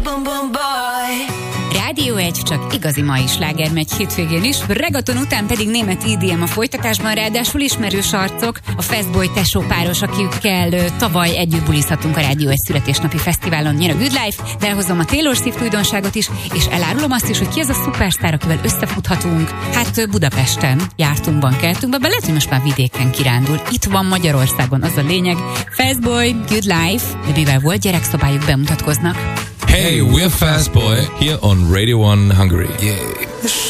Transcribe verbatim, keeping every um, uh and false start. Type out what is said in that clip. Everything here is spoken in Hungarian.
Rádió egy, csak igazi mai sláger megy hétvégén is, regaton után pedig német í dé em a folytatásban, ráadásul ismerős arcok, a Fastboy tesó páros, akikkel tavaly együtt bulizhatunk a Rádió egy születésnapi fesztiválon, nyer a Good Life, de elhozom a Taylor Swift újdonságot is, és elárulom azt is, hogy ki az a szupersztár, akivel összefuthatunk. Hát Budapesten jártunk, bankeltünk, de lehet, hogy most már vidéken kirándul. Itt van Magyarországon, az a lényeg. Fastboy, Good Life, de mivel volt gyerekszobájuk, bemutatkoznak. Hey, we're Fastboy here on Radio one Hungary. Yeah.